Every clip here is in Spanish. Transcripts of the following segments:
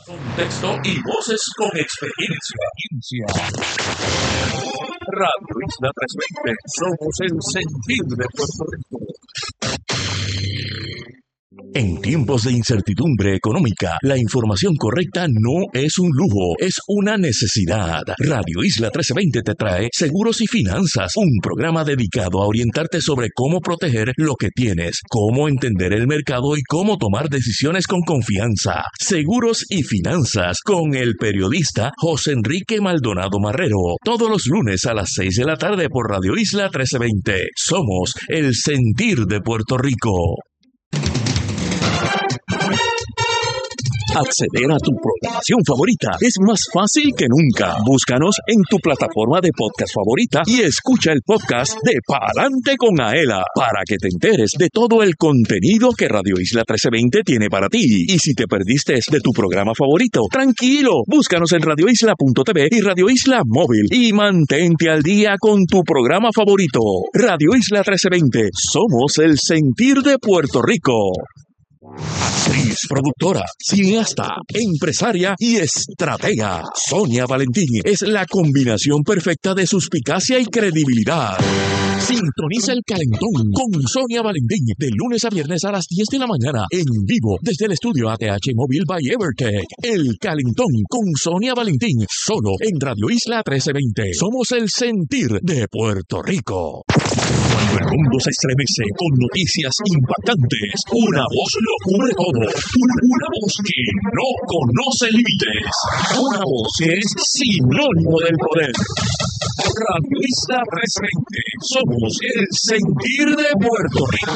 Contexto y voces con experiencia. Radio Isla 320, somos el sentir de Puerto Rico. En tiempos de incertidumbre económica, la información correcta no es un lujo, es una necesidad. Radio Isla 1320 te trae Seguros y Finanzas, un programa dedicado a orientarte sobre cómo proteger lo que tienes, cómo entender el mercado y cómo tomar decisiones con confianza. Seguros y Finanzas, con el periodista José Enrique Maldonado Marrero, todos los lunes a las 6 de la tarde por Radio Isla 1320. Somos el sentir de Puerto Rico. Acceder a tu programación favorita es más fácil que nunca. Búscanos en tu plataforma de podcast favorita y escucha el podcast de Pa'lante con Aela para que te enteres de todo el contenido que Radio Isla 1320 tiene para ti. Y si te perdiste de tu programa favorito, tranquilo, búscanos en radioisla.tv y Radio Isla Móvil y mantente al día con tu programa favorito. Radio Isla 1320, somos el sentir de Puerto Rico. Actriz, productora, cineasta, empresaria y estratega. Sonia Valentín es la combinación perfecta de suspicacia y credibilidad. Sintoniza el Calentón con Sonia Valentín de lunes a viernes a las 10 de la mañana en vivo desde el estudio ATH Móvil by Evertech. El Calentón con Sonia Valentín solo en Radio Isla 1320. Somos el sentir de Puerto Rico. Cuando el mundo se estremece con noticias impactantes, una voz lo cubre todo. Una voz que no conoce límites. Una voz que es sinónimo del poder. Radio Isla 1320. Somos el sentir de Puerto Rico.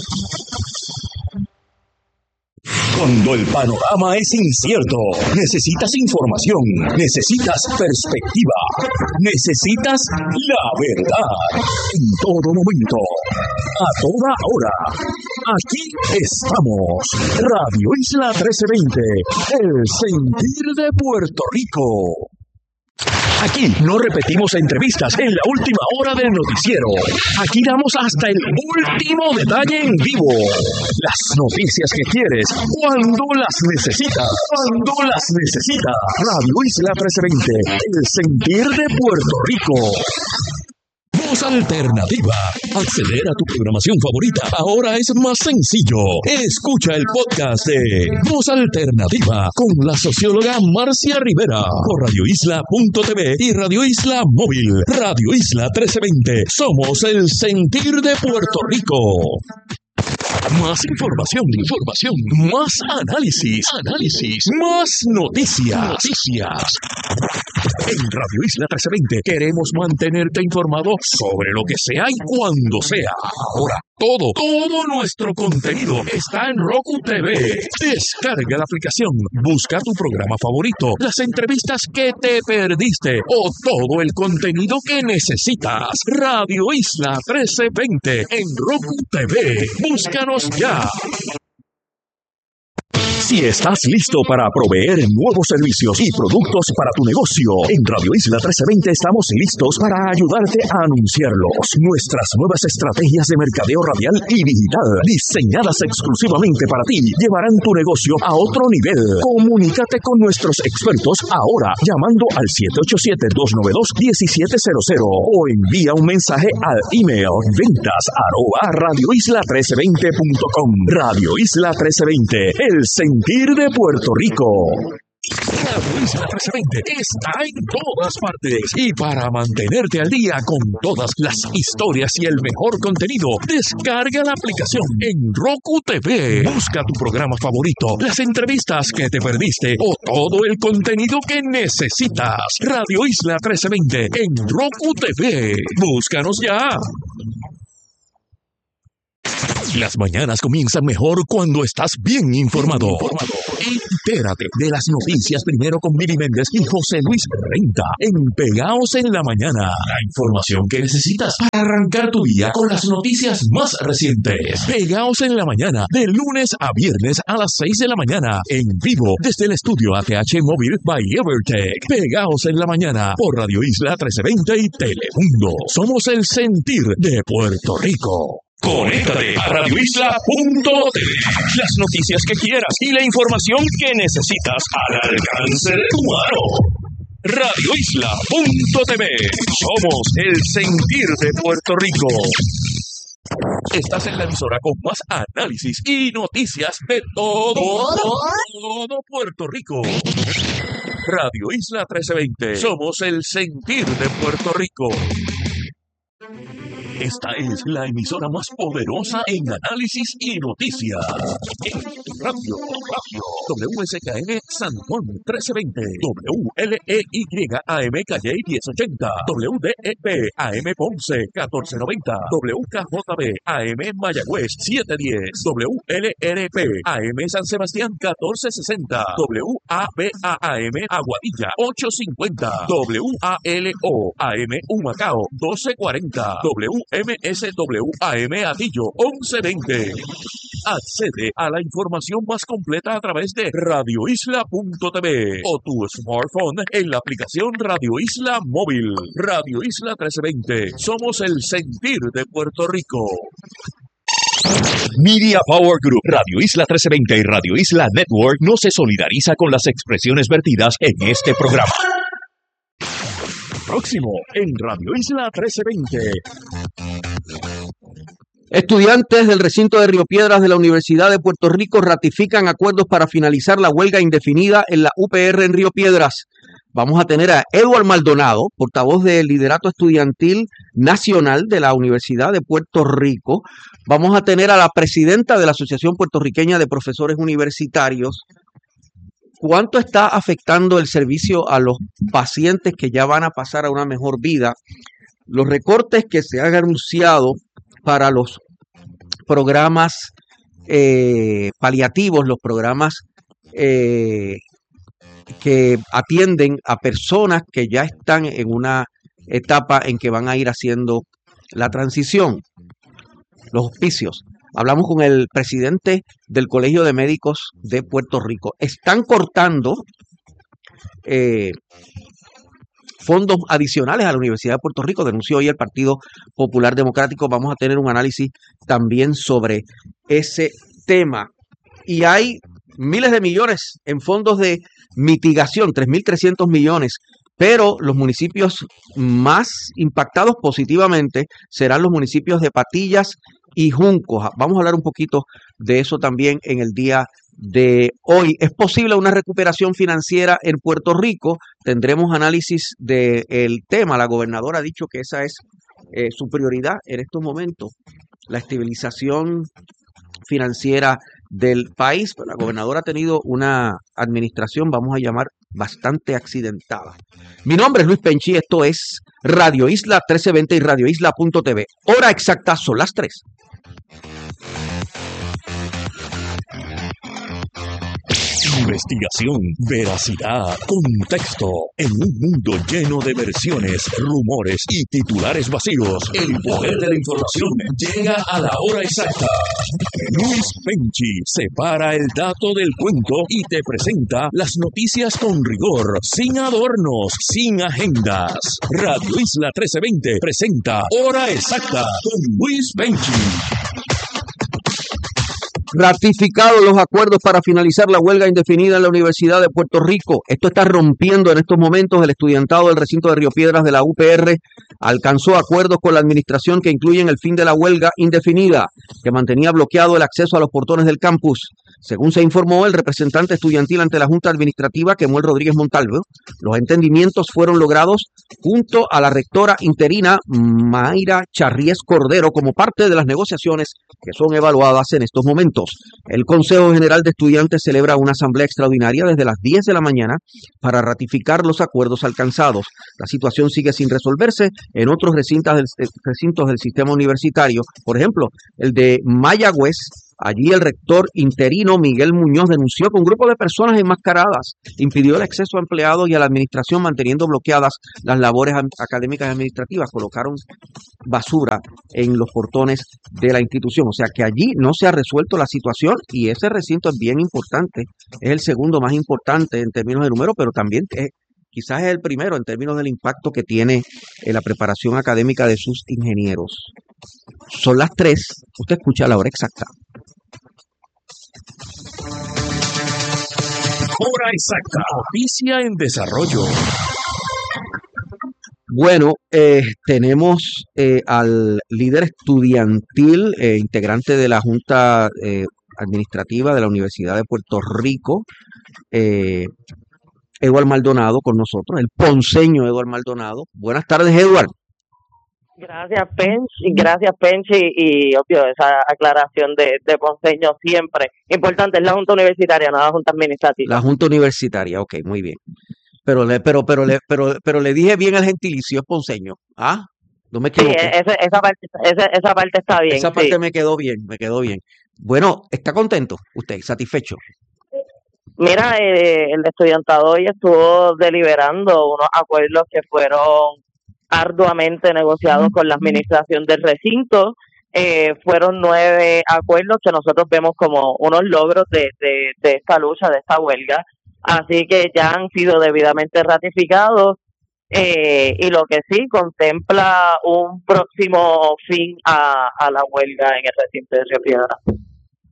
Cuando el panorama es incierto, necesitas información, necesitas perspectiva, necesitas la verdad. En todo momento, a toda hora. Aquí estamos. Radio Isla 1320, el sentir de Puerto Rico. Aquí no repetimos entrevistas en la última hora del noticiero. Aquí damos hasta el último detalle en vivo. Las noticias que quieres, cuando las necesitas. Cuando las necesitas. Radio Isla 1320, el sentir de Puerto Rico. Voz Alternativa. Acceder a tu programación favorita ahora es más sencillo. Escucha el podcast de Voz Alternativa con la socióloga Marcia Rivera por radioisla.tv y Radio Isla Móvil. Radio Isla 1320. Somos el sentir de Puerto Rico. Más información, más análisis, más noticias. En Radio Isla 1320 queremos mantenerte informado sobre lo que sea y cuando sea. Ahora, todo nuestro contenido está en Roku TV. Descarga la aplicación, busca tu programa favorito, las entrevistas que te perdiste o todo el contenido que necesitas. Radio Isla 1320 en Roku TV. Búscanos ya. Si estás listo para proveer nuevos servicios y productos para tu negocio, en Radio Isla 1320 estamos listos para ayudarte a anunciarlos. Nuestras nuevas estrategias de mercadeo radial y digital, diseñadas exclusivamente para ti, llevarán tu negocio a otro nivel. Comunícate con nuestros expertos ahora, llamando al 787-292-1700 o envía un mensaje al email ventas@radioisla1320.com. Radio Isla 1320, el sentir de Puerto Rico. Radio Isla 1320 está en todas partes y para mantenerte al día con todas las historias y el mejor contenido, descarga la aplicación en Roku TV. Busca tu programa favorito, las entrevistas que te perdiste o todo el contenido que necesitas. Radio Isla 1320 en Roku TV. Búscanos ya. Las mañanas comienzan mejor cuando estás bien informado. Entérate de las noticias primero con Mili Méndez y José Luis Renta en Pegaos en la Mañana. La información que necesitas para arrancar tu día con las noticias más recientes. Pegaos en la Mañana, de lunes a viernes a las 6 de la mañana, en vivo desde el estudio ATH Móvil by Evertech. Pegaos en la Mañana por Radio Isla 1320 y Telemundo. Somos el sentir de Puerto Rico. Conéctate a radioisla.tv. Las noticias que quieras y la información que necesitas al alcance de tu mano. Radioisla.tv. Somos el sentir de Puerto Rico. Estás en la emisora con más análisis y noticias de todo Puerto Rico. Radio Isla 1320. Somos el sentir de Puerto Rico. Esta es la emisora más poderosa en análisis y noticias. Radio WSKN San Juan 1320, WLEYAM Calle 1080, WDEP AM Ponce 1490, WKJB AM Mayagüez 710, WLRP AM San Sebastián 1460, WABA-AM Aguadilla 850, WALO AM Humacao 1240, MSWAM Atillo 1120. Accede a la información más completa a través de radioisla.tv o tu smartphone en la aplicación Radio Isla Móvil. Radio Isla 1320. Somos el sentir de Puerto Rico. Media Power Group, Radio Isla 1320 y Radio Isla Network no se solidariza con las expresiones vertidas en este programa. Próximo en Radio Isla 1320. Estudiantes del recinto de Río Piedras de la Universidad de Puerto Rico ratifican acuerdos para finalizar la huelga indefinida en la UPR en Río Piedras. Vamos a tener a Edward Maldonado, portavoz del liderato estudiantil nacional de la Universidad de Puerto Rico. Vamos a tener a la presidenta de la Asociación Puertorriqueña de Profesores Universitarios. ¿Cuánto está afectando el servicio a los pacientes que ya van a pasar a una mejor vida? Los recortes que se han anunciado para los programas paliativos, los programas que atienden a personas que ya están en una etapa en que van a ir haciendo la transición, los hospicios. Hablamos con el presidente del Colegio de Médicos de Puerto Rico. Están cortando fondos adicionales a la Universidad de Puerto Rico, denunció hoy el Partido Popular Democrático. Vamos a tener un análisis también sobre ese tema. Y hay miles de millones en fondos de mitigación, 3.300 millones, pero los municipios más impactados positivamente serán los municipios de Patillas y Juncos. Vamos a hablar un poquito de eso también en el día de hoy. ¿Es posible una recuperación financiera en Puerto Rico? Tendremos análisis del tema. La gobernadora ha dicho que esa es su prioridad en estos momentos, la estabilización financiera del país. Pero la gobernadora ha tenido una administración, vamos a llamar, bastante accidentada. Mi nombre es Luis Penchi, esto es Radio Isla 1320 y radioisla.tv. Hora exacta son las 3. Investigación, veracidad, contexto. En un mundo lleno de versiones, rumores y titulares vacíos, el poder de la información llega a la hora exacta. Luis Penchi separa el dato del cuento y te presenta las noticias con rigor, sin adornos, sin agendas. Radio Isla 1320 presenta Hora Exacta con Luis Penchi. Ratificados los acuerdos para finalizar la huelga indefinida en la Universidad de Puerto Rico. Esto está rompiendo en estos momentos el estudiantado del recinto de Río Piedras de la UPR. Alcanzó acuerdos con la administración que incluyen el fin de la huelga indefinida, que mantenía bloqueado el acceso a los portones del campus. Según se informó, el representante estudiantil ante la Junta Administrativa, Kemuel Rodríguez Montalvo, los entendimientos fueron logrados junto a la rectora interina Mayra Charries Cordero como parte de las negociaciones que son evaluadas en estos momentos. El Consejo General de Estudiantes celebra una asamblea extraordinaria desde las 10 de la mañana para ratificar los acuerdos alcanzados. La situación sigue sin resolverse en otros recintos del sistema universitario. Por ejemplo, el de Mayagüez. Allí el rector interino Miguel Muñoz denunció que un grupo de personas enmascaradas impidió el acceso a empleados y a la administración, manteniendo bloqueadas las labores académicas y administrativas. Colocaron basura en los portones de la institución. O sea que allí no se ha resuelto la situación y ese recinto es bien importante. Es el segundo más importante en términos de número, pero también quizás es el primero en términos del impacto que tiene en la preparación académica de sus ingenieros. Son las 3. Usted escucha la hora exacta. Hora exacta. Noticia en desarrollo. Bueno, tenemos al líder estudiantil, integrante de la Junta Administrativa de la Universidad de Puerto Rico, Eduard Maldonado, con nosotros, el ponceño Eduard Maldonado. Buenas tardes, Eduard. Gracias Penchi, y obvio esa aclaración de ponceño siempre importante. Es la Junta Universitaria, no la Junta Administrativa. La Junta Universitaria, ok, muy bien. Pero le dije bien el gentilicio, es ponceño. ¿Ah? No me equivoqué. Sí, esa parte está bien. Esa parte sí. me quedó bien. Bueno, ¿está contento usted? ¿Satisfecho? Mira, el estudiantado hoy estuvo deliberando unos acuerdos que fueron arduamente negociados con la administración del recinto. Fueron 9 acuerdos que nosotros vemos como unos logros de esta lucha, de esta huelga. Así que ya han sido debidamente ratificados, y lo que sí contempla un próximo fin a la huelga en el recinto de Río Piedras.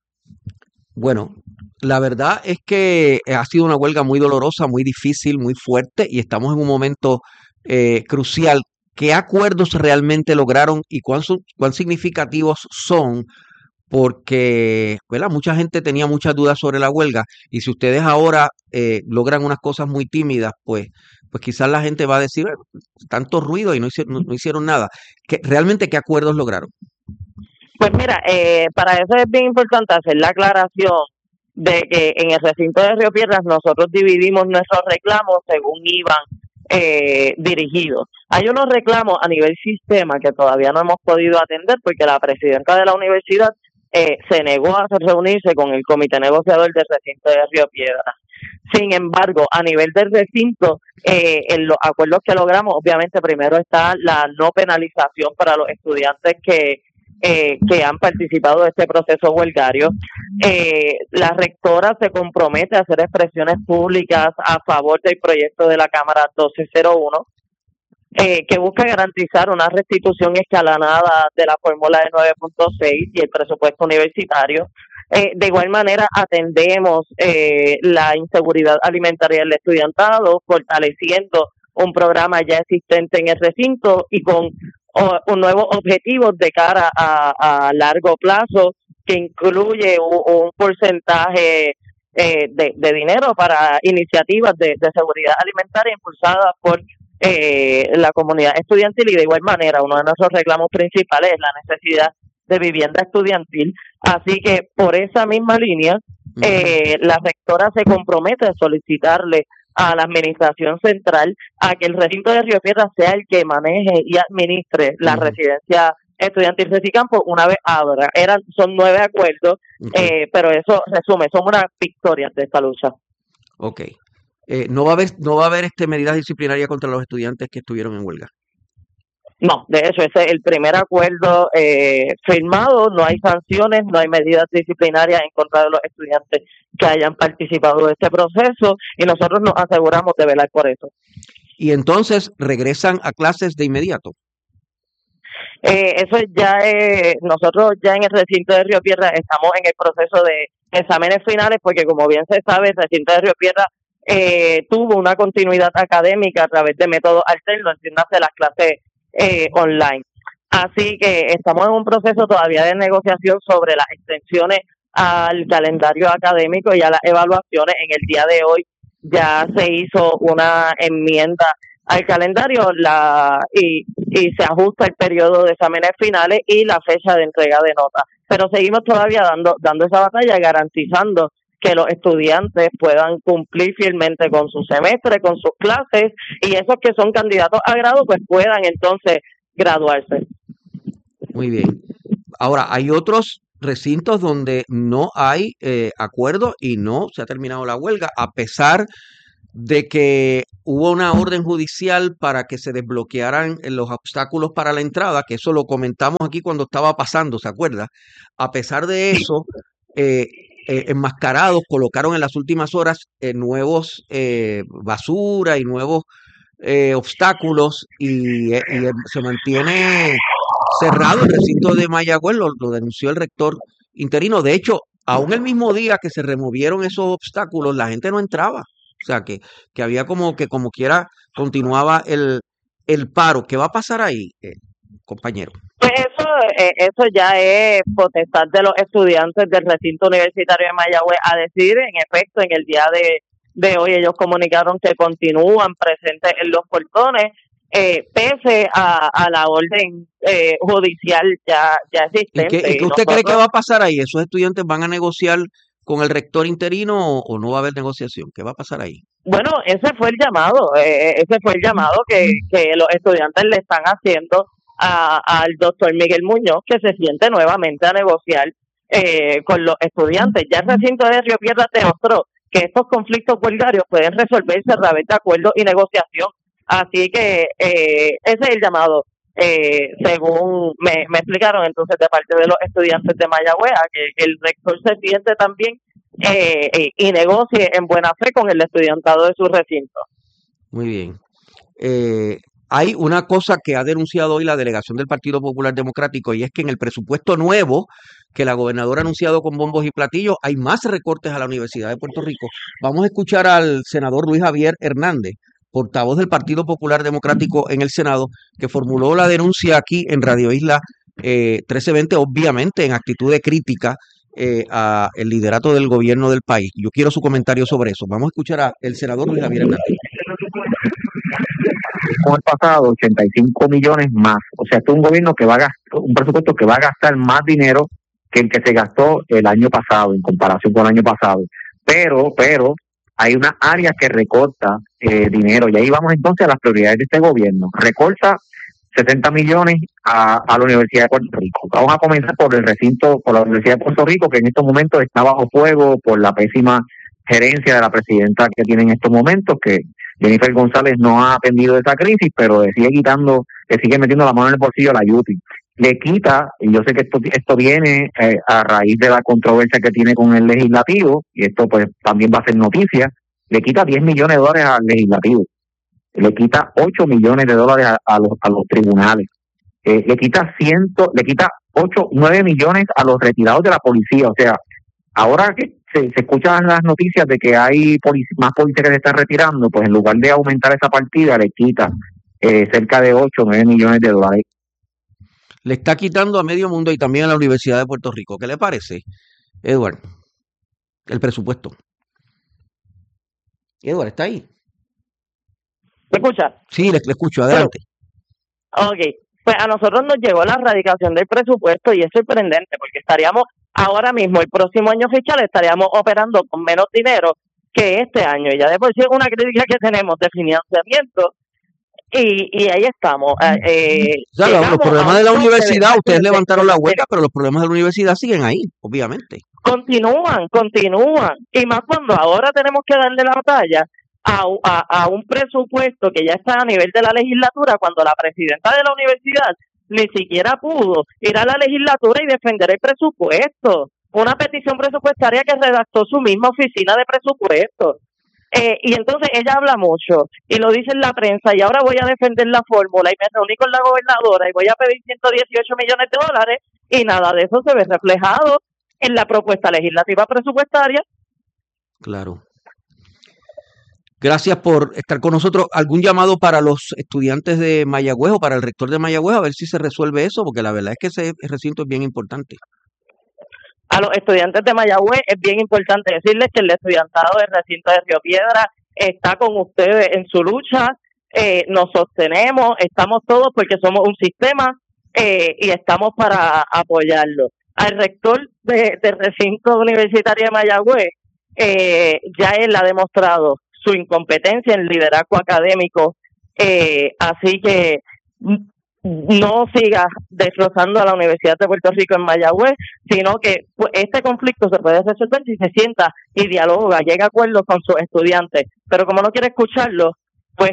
Bueno, la verdad es que ha sido una huelga muy dolorosa, muy difícil, muy fuerte, y estamos en un momento crucial. ¿Qué acuerdos realmente lograron y cuán significativos son? Porque, ¿verdad? Mucha gente tenía muchas dudas sobre la huelga, y si ustedes ahora logran unas cosas muy tímidas, pues quizás la gente va a decir, tanto ruido y no hicieron nada. ¿Realmente qué acuerdos lograron? Pues mira, para eso es bien importante hacer la aclaración de que en el recinto de Río Piedras nosotros dividimos nuestros reclamos según iban dirigidos. Hay unos reclamos a nivel sistema que todavía no hemos podido atender porque la presidenta de la universidad se negó a reunirse con el comité negociador del recinto de Río Piedras. Sin embargo, a nivel del recinto, en los acuerdos que logramos, obviamente primero está la no penalización para los estudiantes que han participado de este proceso huelgario. La rectora se compromete a hacer expresiones públicas a favor del proyecto de la Cámara 1201, que busca garantizar una restitución escalonada de la fórmula de 9.6 y el presupuesto universitario. De igual manera, atendemos la inseguridad alimentaria del estudiantado, fortaleciendo un programa ya existente en el recinto y con un nuevo objetivo de cara a largo plazo, que incluye un porcentaje de dinero para iniciativas de seguridad alimentaria impulsadas por la comunidad estudiantil. Y de igual manera, uno de nuestros reclamos principales es la necesidad de vivienda estudiantil. Así que por esa misma línea, la rectora se compromete a solicitarle a la administración central a que el recinto de Río Piedras sea el que maneje y administre la residencia estudiantil Recicampo una vez abra. Son 9 acuerdos, pero eso resume, son unas victorias de esta lucha. Ok. No va a haber medidas disciplinarias contra los estudiantes que estuvieron en huelga. No, de hecho, ese es el primer acuerdo firmado. No hay sanciones, no hay medidas disciplinarias en contra de los estudiantes que hayan participado de este proceso, y nosotros nos aseguramos de velar por eso. Y entonces regresan a clases de inmediato. Eso ya nosotros ya en el recinto de Río Piedras estamos en el proceso de exámenes finales, porque como bien se sabe, el recinto de Río Piedras tuvo una continuidad académica a través de métodos alternos, entiéndase las clases online. Así que estamos en un proceso todavía de negociación sobre las extensiones al calendario académico y a las evaluaciones. En el día de hoy ya se hizo una enmienda al calendario y se ajusta el periodo de exámenes finales y la fecha de entrega de notas. Pero seguimos todavía dando esa batalla, garantizando que los estudiantes puedan cumplir fielmente con su semestre, con sus clases, y esos que son candidatos a grado pues puedan entonces graduarse. Muy bien. Ahora, hay otros recintos donde no hay acuerdo y no se ha terminado la huelga, a pesar de que hubo una orden judicial para que se desbloquearan los obstáculos para la entrada, que eso lo comentamos aquí cuando estaba pasando, ¿se acuerda? A pesar de eso, enmascarados colocaron en las últimas horas nuevos basura y nuevos obstáculos, y se mantiene cerrado el recinto de Mayagüez, lo denunció el rector interino. De hecho, aún el mismo día que se removieron esos obstáculos, la gente no entraba. O sea, que había como quiera continuaba el paro. ¿Qué va a pasar ahí, compañero? Pues eso ya es potestad de los estudiantes del recinto universitario de Mayagüez a decidir. En efecto, en el día de hoy ellos comunicaron que continúan presentes en los portones, pese a la orden judicial ya existente. ¿Y qué usted cree que va a pasar ahí? ¿Esos estudiantes van a negociar con el rector interino o no va a haber negociación? ¿Qué va a pasar ahí? Bueno, ese fue el llamado que los estudiantes le están haciendo al doctor Miguel Muñoz, que se siente nuevamente a negociar con los estudiantes. Ya el recinto de Río Piedras demostró que estos conflictos huelgarios pueden resolverse a través de acuerdos y negociación. Así que ese es el llamado, según me explicaron entonces de parte de los estudiantes de Mayagüez, que el rector se siente también y negocie en buena fe con el estudiantado de su recinto. Muy bien. Hay una cosa que ha denunciado hoy la delegación del Partido Popular Democrático, y es que en el presupuesto nuevo que la gobernadora ha anunciado con bombos y platillos hay más recortes a la Universidad de Puerto Rico. Vamos a escuchar al senador Luis Javier Hernández, portavoz del Partido Popular Democrático en el Senado, que formuló la denuncia aquí en Radio Isla 1320, obviamente en actitud de crítica a el liderato del gobierno del país. Yo quiero su comentario sobre eso. Vamos a escuchar al senador Luis Javier Hernández. Con el pasado 85 millones más, o sea, este es un gobierno que va a gastar, un presupuesto que va a gastar más dinero que el que se gastó el año pasado en comparación con el año pasado, pero hay una área que recorta dinero, y ahí vamos entonces a las prioridades de este gobierno. Recorta 60 millones a la Universidad de Puerto Rico. Vamos a comenzar por la Universidad de Puerto Rico, que en estos momentos está bajo fuego por la pésima gerencia de la presidenta que tiene en estos momentos, que Jennifer González no ha atendido esa crisis, pero le sigue metiendo la mano en el bolsillo a la UTI. Le quita, y yo sé que esto viene a raíz de la controversia que tiene con el legislativo, y esto pues también va a ser noticia, le quita $10 millones al legislativo, le quita $8 millones a los tribunales, le quita 9 millones a los retirados de la policía. O sea, ahora que se escuchan las noticias de que hay más policías que se están retirando, pues en lugar de aumentar esa partida, le quita cerca de 8-9 millones de dólares. Le está quitando a medio mundo y también a la Universidad de Puerto Rico. ¿Qué le parece, Edward? El presupuesto. Edward, ¿está ahí? ¿Me escucha? Sí, le escucho. Adelante. Ok. Pues a nosotros nos llegó la erradicación del presupuesto y es sorprendente porque estaríamos ahora mismo, el próximo año fiscal, estaríamos operando con menos dinero que este año. Y ya de por sí es una crítica que tenemos de financiamiento y ahí estamos. Los problemas de la universidad, ustedes levantaron la huelga, pero los problemas de la universidad siguen ahí, obviamente. Continúan. Y más cuando ahora tenemos que darle la batalla a un presupuesto que ya está a nivel de la legislatura, cuando la presidenta de la universidad ni siquiera pudo ir a la legislatura y defender el presupuesto. Una petición presupuestaria que redactó su misma oficina de presupuestos. Y entonces ella habla mucho y lo dice en la prensa, y ahora voy a defender la fórmula y me reuní con la gobernadora y voy a pedir 118 millones de dólares y nada de eso se ve reflejado en la propuesta legislativa presupuestaria. Claro. Gracias por estar con nosotros. ¿Algún llamado para los estudiantes de Mayagüez o para el rector de Mayagüez a ver si se resuelve eso? Porque la verdad es que ese recinto es bien importante. A los estudiantes de Mayagüez es bien importante decirles que el estudiantado del recinto de Río Piedras está con ustedes en su lucha, nos sostenemos, estamos todos porque somos un sistema y estamos para apoyarlo. Al rector del recinto universitario de Mayagüez, ya él ha demostrado su incompetencia en liderazgo académico, así que no siga destrozando a la Universidad de Puerto Rico en Mayagüez, sino que pues, este conflicto se puede resolver si se sienta y dialoga, llega a acuerdos con sus estudiantes, pero como no quiere escucharlo, pues...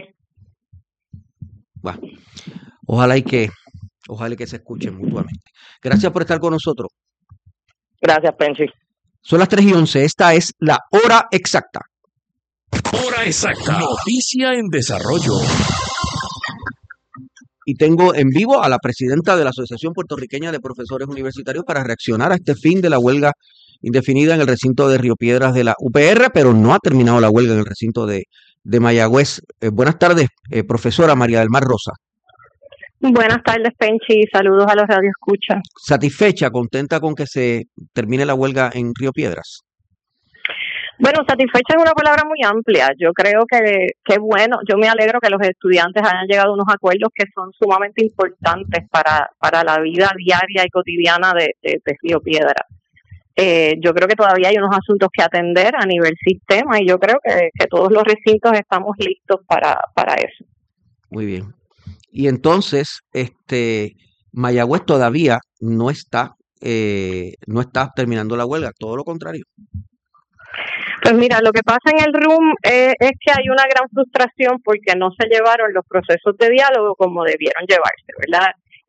Bueno, ojalá y que se escuchen mutuamente. Gracias por estar con nosotros. Gracias, Penchi. Son las 3:11, esta es la hora exacta. Hora exacta. Noticia en desarrollo. y tengo en vivo a la presidenta de la Asociación Puertorriqueña de Profesores Universitarios para reaccionar a este fin de la huelga indefinida en el recinto de Río Piedras de la UPR, pero no ha terminado la huelga en el recinto de Mayagüez. Buenas tardes, profesora María del Mar Rosa. Buenas tardes, Penchi, y saludos a los radioescuchas. ¿Satisfecha, contenta con que se termine la huelga en Río Piedras? Bueno, satisfecha es una palabra muy amplia. Yo creo que bueno, yo me alegro que los estudiantes hayan llegado a unos acuerdos que son sumamente importantes para la vida diaria y cotidiana de Río Piedras. Yo creo que todavía hay unos asuntos que atender a nivel sistema y yo creo que todos los recintos estamos listos para eso. Muy bien. Y entonces, Mayagüez todavía no está terminando la huelga, todo lo contrario. Pues mira, lo que pasa en el RUM es que hay una gran frustración porque no se llevaron los procesos de diálogo como debieron llevarse, ¿verdad?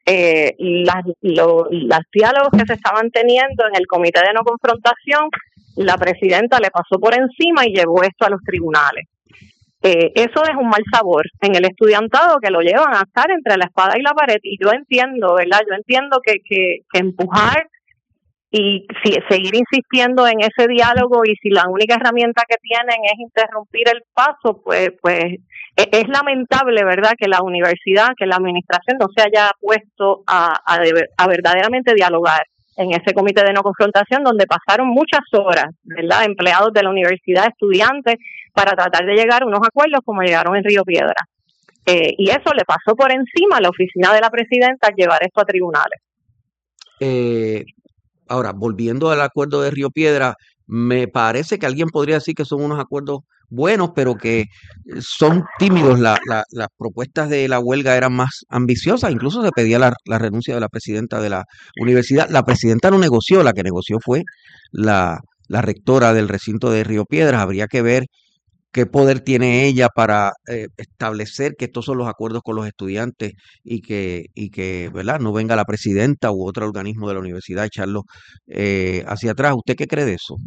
Los diálogos que se estaban teniendo en el comité de no confrontación, la presidenta le pasó por encima y llevó esto a los tribunales. Eso es un mal sabor en el estudiantado que lo llevan a estar entre la espada y la pared. Y yo entiendo, ¿verdad? Yo entiendo que empujar y seguir insistiendo en ese diálogo y si la única herramienta que tienen es interrumpir el paso, pues es lamentable, ¿verdad?, que la universidad, que la administración no se haya puesto a verdaderamente dialogar en ese comité de no confrontación donde pasaron muchas horas, ¿verdad?, empleados de la universidad, estudiantes, para tratar de llegar a unos acuerdos como llegaron en Río Piedras. Y eso le pasó por encima a la oficina de la presidenta al llevar esto a tribunales. Ahora, volviendo al acuerdo de Río Piedras, me parece que alguien podría decir que son unos acuerdos buenos, pero que son tímidos. Las propuestas de la huelga eran más ambiciosas, incluso se pedía la renuncia de la presidenta de la universidad. La presidenta no negoció, la que negoció fue la rectora del recinto de Río Piedras. Habría que ver qué poder tiene ella para establecer que estos son los acuerdos con los estudiantes y que ¿verdad?, no venga la presidenta u otro organismo de la universidad a echarlo hacia atrás. ¿Usted qué cree de eso?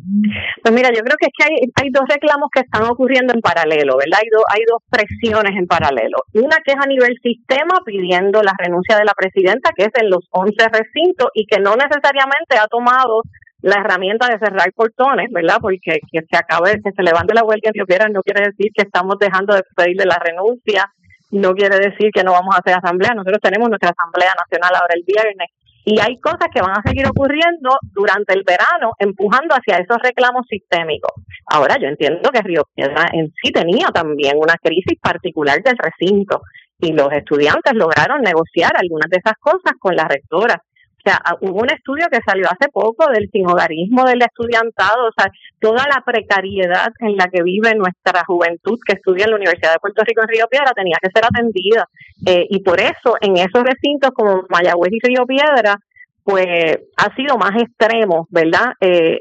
Pues mira, yo creo que es que hay dos reclamos que están ocurriendo en paralelo, ¿verdad? Hay dos presiones en paralelo. Una que es a nivel sistema pidiendo la renuncia de la presidenta, que es en los 11 recintos y que no necesariamente ha tomado la herramienta de cerrar portones, ¿verdad? Porque que se levante la huelga en Río Piedras no quiere decir que estamos dejando de pedirle la renuncia, no quiere decir que no vamos a hacer asamblea. Nosotros tenemos nuestra asamblea nacional ahora el viernes y hay cosas que van a seguir ocurriendo durante el verano empujando hacia esos reclamos sistémicos. Ahora yo entiendo que Río Piedras en sí tenía también una crisis particular del recinto y los estudiantes lograron negociar algunas de esas cosas con la rectora. O sea, hubo un estudio que salió hace poco del sinhogarismo del estudiantado, o sea, toda la precariedad en la que vive nuestra juventud que estudia en la Universidad de Puerto Rico en Río Piedras tenía que ser atendida. Y por eso, en esos recintos como Mayagüez y Río Piedras, pues ha sido más extremo, ¿verdad?,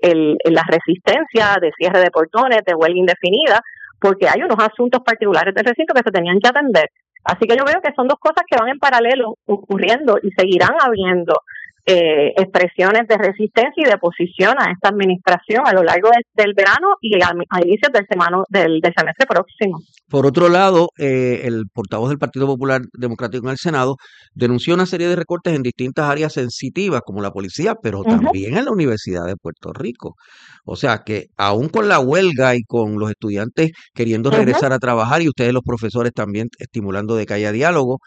la resistencia de cierre de portones, de huelga indefinida, porque hay unos asuntos particulares del recinto que se tenían que atender. Así que yo veo que son dos cosas que van en paralelo ocurriendo y seguirán habiendo expresiones de resistencia y de oposición a esta administración a lo largo del verano y a inicios del semestre próximo. Por otro lado, el portavoz del Partido Popular Democrático en el Senado denunció una serie de recortes en distintas áreas sensitivas como la policía, pero también en la Universidad de Puerto Rico. O sea que aún con la huelga y con los estudiantes queriendo regresar a trabajar y ustedes los profesores también estimulando de que haya diálogo,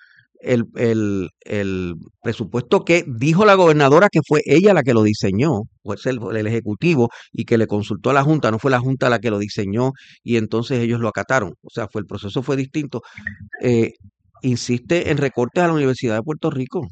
el presupuesto que dijo la gobernadora que fue ella la que lo diseñó, pues el ejecutivo, y que le consultó a la Junta, no fue la Junta la que lo diseñó y entonces ellos lo acataron. O sea, el proceso fue distinto. Insiste en recortes a la Universidad de Puerto Rico.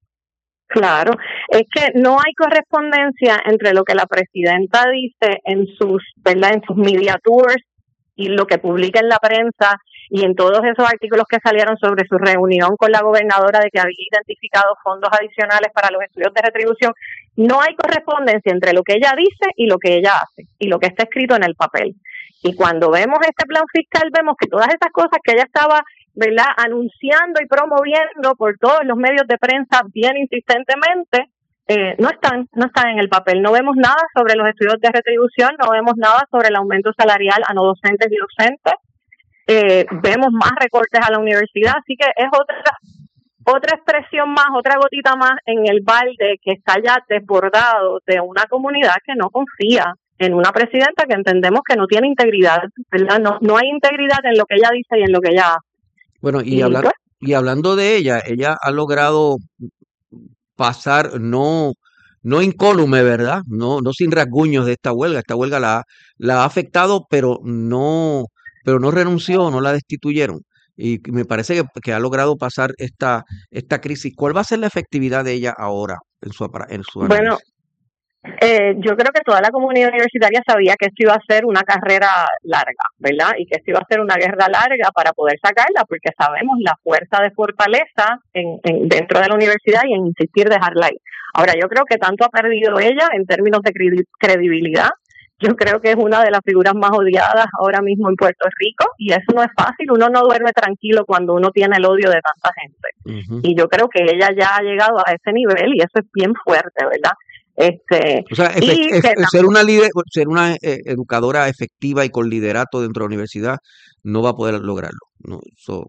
Claro, es que no hay correspondencia entre lo que la presidenta dice en sus media tours y lo que publica en la prensa y en todos esos artículos que salieron sobre su reunión con la gobernadora de que había identificado fondos adicionales para los estudios de retribución. No hay correspondencia entre lo que ella dice y lo que ella hace y lo que está escrito en el papel. Y cuando vemos este plan fiscal, vemos que todas esas cosas que ella estaba, ¿verdad?, anunciando y promoviendo por todos los medios de prensa bien insistentemente, no están en el papel. No vemos nada sobre los estudios de retribución, no vemos nada sobre el aumento salarial a no docentes y docentes. Vemos más recortes a la universidad, así que es otra otra expresión más, otra gotita más en el balde que está ya desbordado de una comunidad que no confía en una presidenta que entendemos que no tiene integridad, ¿verdad? No hay integridad en lo que ella dice y en lo que ella hace. Bueno, y hablando de ella ha logrado pasar, no incólume, ¿verdad? No sin rasguños de esta huelga. Esta huelga la ha afectado, pero no renunció, no la destituyeron. Y me parece que ha logrado pasar esta crisis. ¿Cuál va a ser la efectividad de ella ahora en su análisis? Bueno, yo creo que toda la comunidad universitaria sabía que esto iba a ser una carrera larga, ¿verdad? Y que esto iba a ser una guerra larga para poder sacarla, porque sabemos la fuerza de fortaleza dentro de la universidad y en insistir dejarla ahí. Ahora, yo creo que tanto ha perdido ella en términos de credibilidad. Yo creo que es una de las figuras más odiadas ahora mismo en Puerto Rico, y eso no es fácil. Uno no duerme tranquilo cuando uno tiene el odio de tanta gente. Uh-huh. Y yo creo que ella ya ha llegado a ese nivel, y eso es bien fuerte, ¿verdad? O sea, ser una educadora efectiva y con liderato dentro de la universidad no va a poder lograrlo. No,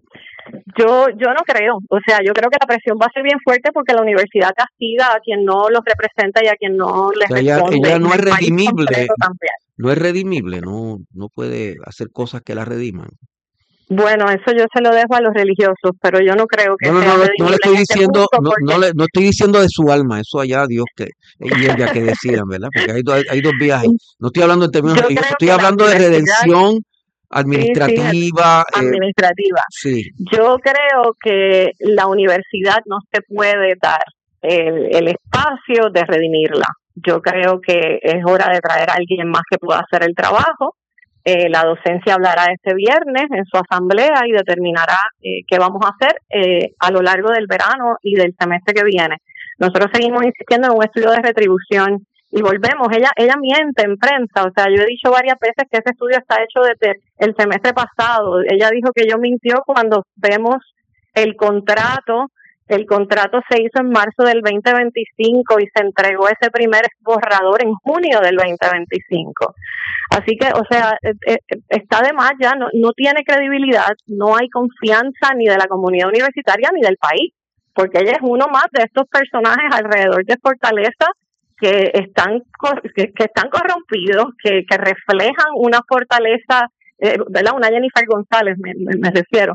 Yo no creo. O sea, yo creo que la presión va a ser bien fuerte porque la universidad castiga a quien no los representa y a quien no les responde. Ella no es redimible. No es redimible. No puede hacer cosas que la rediman. Bueno, eso yo se lo dejo a los religiosos, pero yo no creo que no le estoy diciendo, no estoy diciendo de su alma, eso allá Dios y ella que decidan, ¿verdad? Porque hay dos viajes. No estoy hablando en términos religiosos, estoy hablando de redención administrativa. Administrativa. Sí. Yo creo que la universidad no se puede dar el espacio de redimirla. Yo creo que es hora de traer a alguien más que pueda hacer el trabajo. La docencia hablará este viernes en su asamblea y determinará qué vamos a hacer a lo largo del verano y del semestre que viene. Nosotros seguimos insistiendo en un estudio de retribución y volvemos. Ella miente en prensa. O sea, yo he dicho varias veces que ese estudio está hecho desde el semestre pasado. Ella dijo que yo mintió cuando vemos el contrato. El contrato se hizo en marzo del 2025 y se entregó ese primer borrador en junio del 2025. Así que, o sea, está de más ya, no tiene credibilidad, no hay confianza ni de la comunidad universitaria ni del país, porque ella es uno más de estos personajes alrededor de Fortaleza que están corrompidos, que reflejan una fortaleza, ¿verdad? Una Jennifer González, me refiero.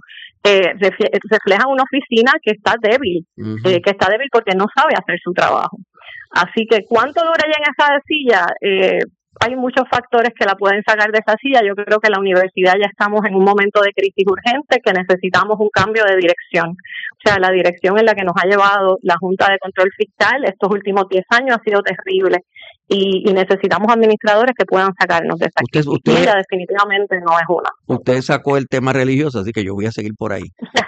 Refleja una oficina que está débil, que está débil porque no sabe hacer su trabajo. Así que, ¿cuánto dura ella en esa silla? Hay muchos factores que la pueden sacar de esa silla. Yo creo que la universidad ya estamos en un momento de crisis urgente, que necesitamos un cambio de dirección. O sea, la dirección en la que nos ha llevado la Junta de Control Fiscal estos últimos 10 años ha sido terrible. Y necesitamos administradores que puedan sacarnos de esa crisis. Y ella definitivamente no es una. Usted sacó el tema religioso, así que yo voy a seguir por ahí.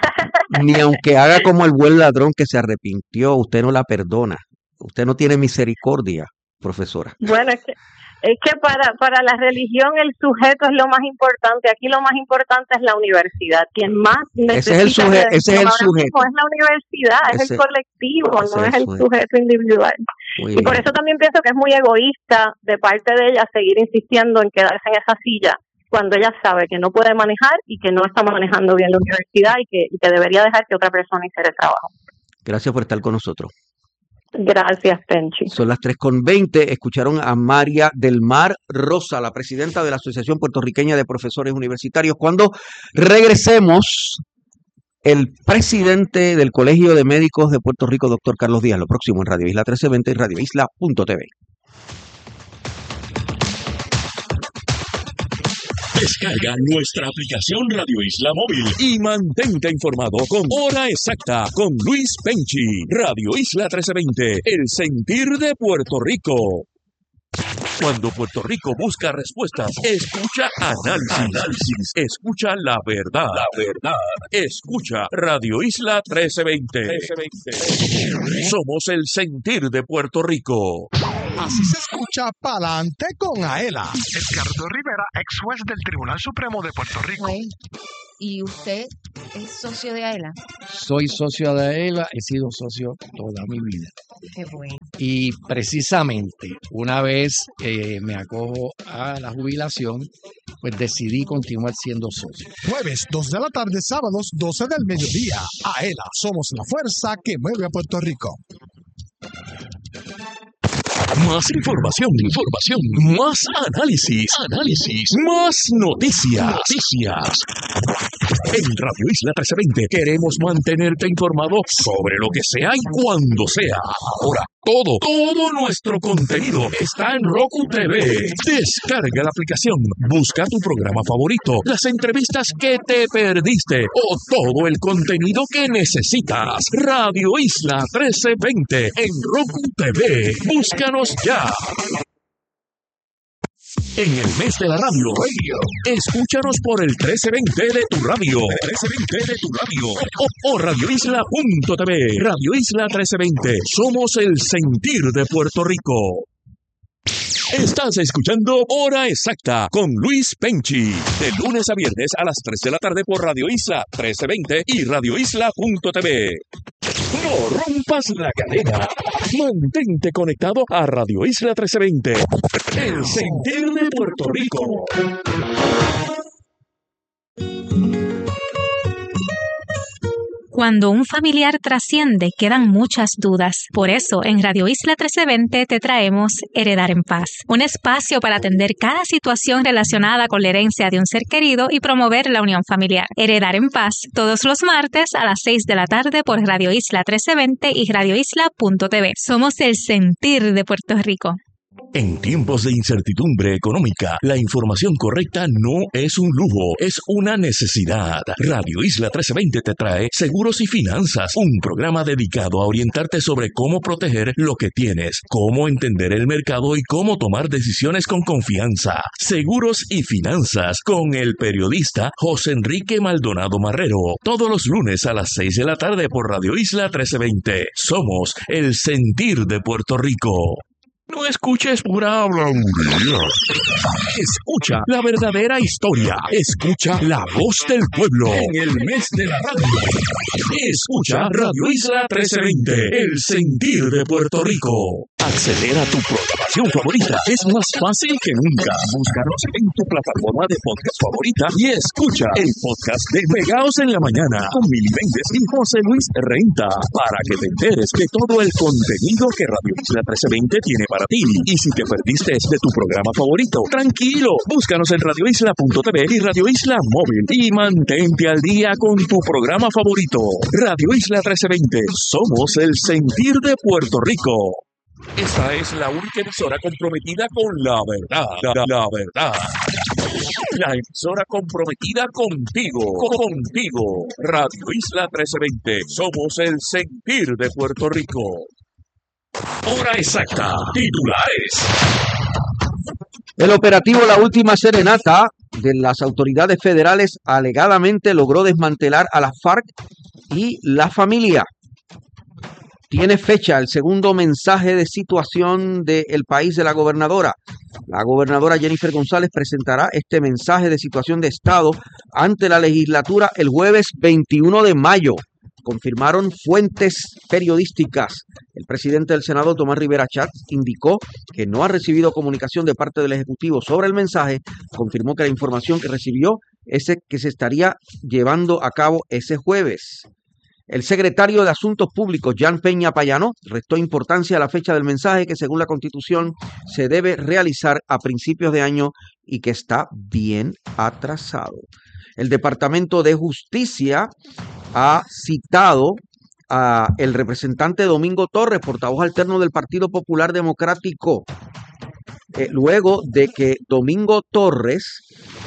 Ni aunque haga como el buen ladrón que se arrepintió, usted no la perdona. Usted no tiene misericordia, profesora. Bueno, es que para la religión el sujeto es lo más importante. Aquí lo más importante es la universidad. Quien más necesita ese es el sujeto. Es la universidad, es el colectivo, no es el sujeto individual. Y por eso también pienso que es muy egoísta de parte de ella seguir insistiendo en quedarse en esa silla cuando ella sabe que no puede manejar y que no está manejando bien la universidad y que debería dejar que otra persona hiciera el trabajo. Gracias por estar con nosotros. Gracias, Penchi. Son las 3:20. Escucharon a María del Mar Rosa, la presidenta de la Asociación Puertorriqueña de Profesores Universitarios. Cuando regresemos, el presidente del Colegio de Médicos de Puerto Rico, doctor Carlos Díaz, lo próximo en Radio Isla 1320 y radioisla.tv. Descarga nuestra aplicación Radio Isla Móvil y mantente informado con Hora Exacta con Luis Penchi. Radio Isla 1320, el sentir de Puerto Rico. Cuando Puerto Rico busca respuestas, escucha análisis, escucha la verdad, escucha Radio Isla 1320. Somos el sentir de Puerto Rico. Así se escucha Pa'lante con Aela. Edgardo Rivera, ex juez del Tribunal Supremo de Puerto Rico. ¿Y usted es socio de AELA? Soy socio de AELA, he sido socio toda mi vida. Qué bueno. Y precisamente una vez me acojo a la jubilación, pues decidí continuar siendo socio. Jueves 2 de la tarde, sábados 12 del mediodía. AELA, somos la fuerza que mueve a Puerto Rico. Más información, más análisis, más noticias. En Radio Isla 1320 queremos mantenerte informado sobre lo que sea y cuando sea. Ahora, todo nuestro contenido está en Roku TV. Descarga la aplicación, busca tu programa favorito, las entrevistas que te perdiste o todo el contenido que necesitas. Radio Isla 1320 en Roku TV. Búscanos ya. En el mes de la radio, escúchanos por el 1320 de tu radio, o radioisla.tv. Radio Isla 1320, somos el sentir de Puerto Rico. Estás escuchando Hora Exacta con Luis Penchi, de lunes a viernes a las 3 de la tarde por Radio Isla 1320 y radioisla.tv. No rompas la cadena. Mantente conectado a Radio Isla 1320, el sentir de Puerto Rico. Cuando un familiar trasciende, quedan muchas dudas. Por eso, en Radio Isla 1320 te traemos Heredar en Paz, un espacio para atender cada situación relacionada con la herencia de un ser querido y promover la unión familiar. Heredar en Paz, todos los martes a las 6 de la tarde por Radio Isla 1320 y radioisla.tv. Somos el sentir de Puerto Rico. En tiempos de incertidumbre económica, la información correcta no es un lujo, es una necesidad. Radio Isla 1320 te trae Seguros y Finanzas, un programa dedicado a orientarte sobre cómo proteger lo que tienes, cómo entender el mercado y cómo tomar decisiones con confianza. Seguros y Finanzas con el periodista José Enrique Maldonado Marrero, todos los lunes a las 6 de la tarde por Radio Isla 1320. Somos el sentir de Puerto Rico. No escuches pura habladuría. Escucha la verdadera historia. Escucha la voz del pueblo en el mes de la radio. Escucha Radio Isla 1320, el sentir de Puerto Rico. Acceder a tu programación favorita es más fácil que nunca. Búscanos en tu plataforma de podcast favorita y escucha el podcast de Pegaos en la Mañana con Mili Méndez y José Luis Renta para que te enteres de todo el contenido que Radio Isla 1320 tiene para ti. Y si te perdiste de tu programa favorito, tranquilo, búscanos en radioisla.tv y Radio Isla Móvil y mantente al día con tu programa favorito. Radio Isla 1320, somos el sentir de Puerto Rico. Esta es la única emisora comprometida con la verdad. La verdad. La emisora comprometida contigo. Radio Isla 1320. Somos el sentir de Puerto Rico. Hora exacta. Titulares. El operativo La Última Serenata de las autoridades federales alegadamente logró desmantelar a las FARC y la familia. Tiene fecha el segundo mensaje de situación del país de la gobernadora. La gobernadora Jennifer González presentará este mensaje de situación de Estado ante la legislatura el jueves 21 de mayo. Confirmaron fuentes periodísticas. El presidente del Senado, Tomás Rivera Schatz, indicó que no ha recibido comunicación de parte del Ejecutivo sobre el mensaje. Confirmó que la información que recibió es que se estaría llevando a cabo ese jueves. El secretario de Asuntos Públicos, Jan Peña Payano, restó importancia a la fecha del mensaje que según la Constitución se debe realizar a principios de año y que está bien atrasado. El Departamento de Justicia ha citado a el representante Domingo Torres, portavoz alterno del Partido Popular Democrático, luego de que Domingo Torres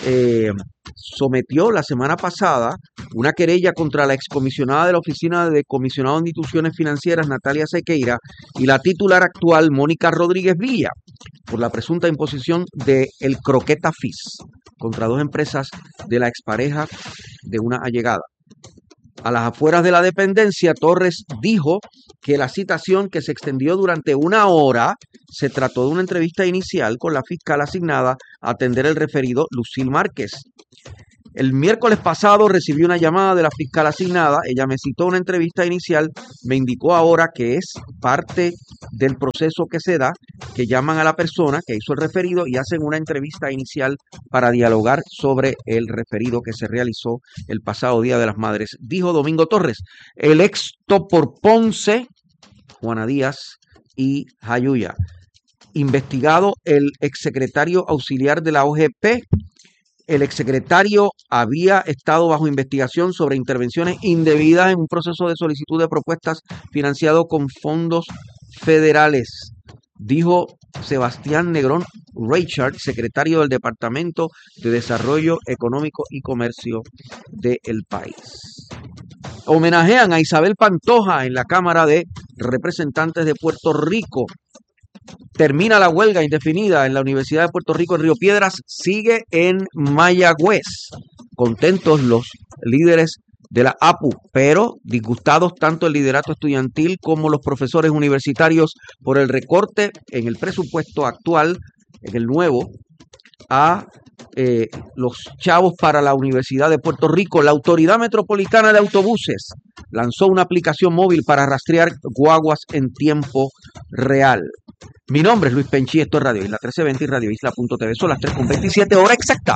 sometió la semana pasada una querella contra la excomisionada de la Oficina de Comisionado de Instituciones Financieras, Natalia Sequeira, y la titular actual, Mónica Rodríguez Villa, por la presunta imposición de el Croqueta Fis contra dos empresas de la expareja de una allegada. A las afueras de la dependencia, Torres dijo que la citación, que se extendió durante 1 hora, se trató de una entrevista inicial con la fiscal asignada a atender el referido, Lucille Márquez. El miércoles pasado recibí una llamada de la fiscal asignada. Ella me citó una entrevista inicial, me indicó ahora que es parte del proceso que se da, que llaman a la persona que hizo el referido y hacen una entrevista inicial para dialogar sobre el referido que se realizó el pasado Día de las Madres. Dijo Domingo Torres, el exto por Ponce, Juana Díaz y Jayuya. Investigado el exsecretario auxiliar de la OGP. El exsecretario había estado bajo investigación sobre intervenciones indebidas en un proceso de solicitud de propuestas financiado con fondos federales, dijo Sebastián Negrón Richard, secretario del Departamento de Desarrollo Económico y Comercio del país. Homenajean a Isabel Pantoja en la Cámara de Representantes de Puerto Rico. Termina la huelga indefinida en la Universidad de Puerto Rico en Río Piedras, sigue en Mayagüez. Contentos los líderes de la APU, pero disgustados tanto el liderato estudiantil como los profesores universitarios por el recorte en el presupuesto actual, en el nuevo, a los chavos para la Universidad de Puerto Rico. La Autoridad Metropolitana de Autobuses lanzó una aplicación móvil para rastrear guaguas en tiempo real. Mi nombre es Luis Penchi, esto es Radio Isla 1320 y radioisla.tv. Son las 3:27, hora exacta.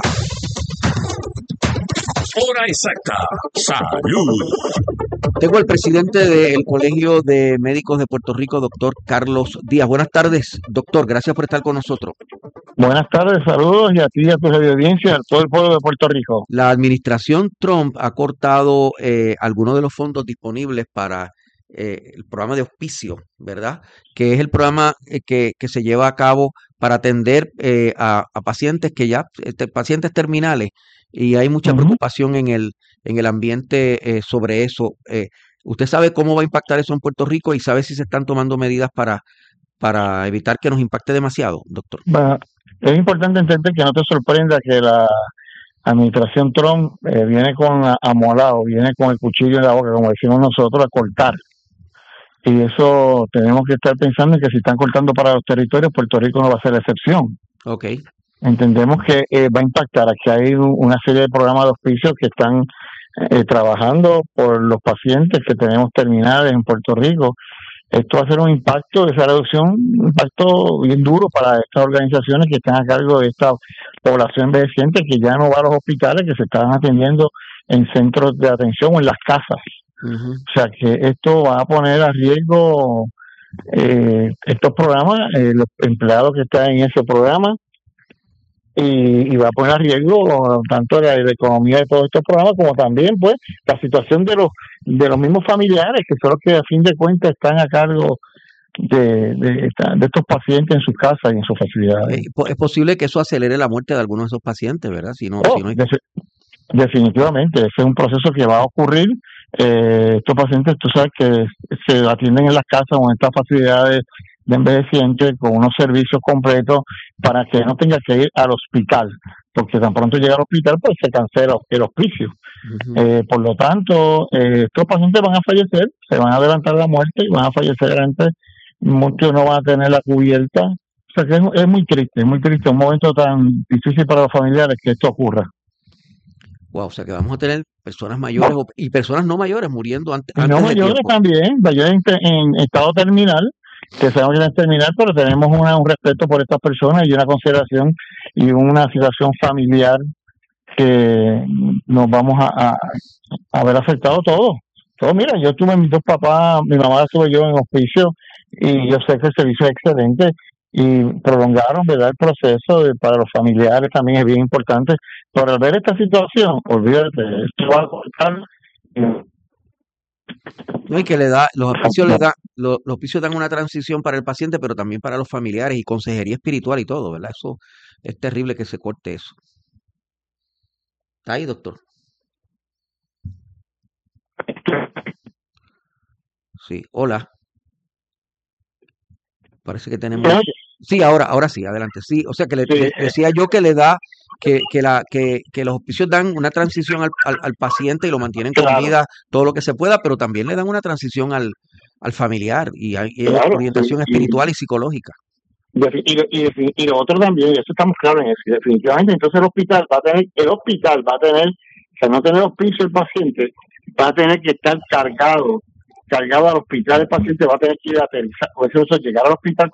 Hora exacta. Salud. Tengo al presidente del Colegio de Médicos de Puerto Rico, doctor Carlos Díaz. Buenas tardes, doctor. Gracias por estar con nosotros. Buenas tardes, saludos y a ti y a tu audiencia, a todo el pueblo de Puerto Rico. La administración Trump ha cortado algunos de los fondos disponibles para el programa de auspicio, ¿verdad? Que es el programa que se lleva a cabo para atender a pacientes que ya, pacientes terminales, y hay mucha preocupación en el ambiente sobre eso. ¿Usted sabe cómo va a impactar eso en Puerto Rico y sabe si se están tomando medidas para evitar que nos impacte demasiado, doctor? Bueno, es importante entender que no te sorprenda que la administración Trump viene con amolado, viene con el cuchillo en la boca, como decimos nosotros, a cortar. Y eso tenemos que estar pensando en que si están cortando para los territorios, Puerto Rico no va a ser la excepción. Okay. Entendemos que va a impactar. Aquí hay una serie de programas de auspicio que están trabajando por los pacientes que tenemos terminales en Puerto Rico. Esto va a ser un impacto, esa reducción, un impacto bien duro para estas organizaciones que están a cargo de esta población envejeciente que ya no va a los hospitales, que se están atendiendo en centros de atención o en las casas. O sea que esto va a poner a riesgo estos programas, los empleados que están en ese programa, y va a poner a riesgo tanto la economía de todos estos programas como también pues la situación de los mismos familiares, que son los que a fin de cuentas están a cargo de estos pacientes en sus casas y en sus facilidades. Es posible que eso acelere la muerte de algunos de esos pacientes, ¿verdad? Si no hay... Definitivamente, ese es un proceso que va a ocurrir. Estos pacientes, tú sabes que se atienden en las casas o en estas facilidades de envejecientes con unos servicios completos para que no tenga que ir al hospital, porque tan pronto llega al hospital pues se cancela el hospicio. Por lo tanto, estos pacientes van a fallecer, se van a levantar la muerte y van a fallecer antes, muchos no van a tener la cubierta. O sea que es muy triste, un momento tan difícil para los familiares que esto ocurra. Wow, o sea que vamos a tener personas mayores y personas no mayores muriendo antes no mayores tiempo. También, mayores en estado terminal, que sabemos que es terminal, pero tenemos un respeto por estas personas y una consideración y una situación familiar que nos vamos a ver afectado todos. Mira, yo tuve mis dos papás, mi mamá estuve yo en hospicio y yo sé que el servicio es excelente y prolongaron, ¿verdad?, el proceso para los familiares también es bien importante. Pero al ver esta situación, olvídate, esto va a cortar. No, y que los auspicios dan una transición para el paciente, pero también para los familiares y consejería espiritual y todo, ¿verdad? Eso es terrible que se corte eso. ¿Está ahí, doctor? Sí, hola. Parece que tenemos... Sí, ahora sí, adelante. Sí, o sea que le decía yo que le da que los auspicios dan una transición al paciente y lo mantienen con vida todo lo que se pueda, pero también le dan una transición al familiar y hay orientación espiritual y psicológica. Y lo otro también, eso estamos claros en eso, definitivamente. Entonces el hospital va a tener sea, no tener hospicio el paciente, va a tener que estar cargado al hospital. El paciente va a tener que ir a aterrizar, o eso, llegar al hospital